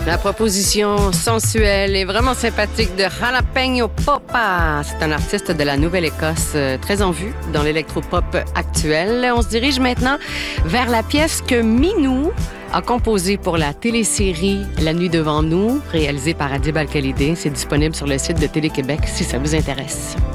La proposition sensuelle et vraiment sympathique de Jalapeno Poppa. C'est un artiste de la Nouvelle-Écosse très en vue dans l'électropop actuel. On se dirige maintenant vers la pièce que Minou a composée pour la télésérie La Nuit devant nous, réalisée par Adib Al-Khalidé. C'est disponible sur le site de Télé-Québec si ça vous intéresse.